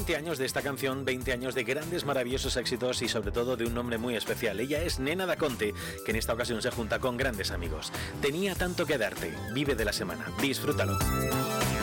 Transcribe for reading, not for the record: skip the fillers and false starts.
20 años de esta canción, 20 años de grandes, maravillosos éxitos y sobre todo de un nombre muy especial. Ella es Nena Da Conte, que en esta ocasión se junta con grandes amigos. Tenía tanto que darte. Vive de la semana. Disfrútalo.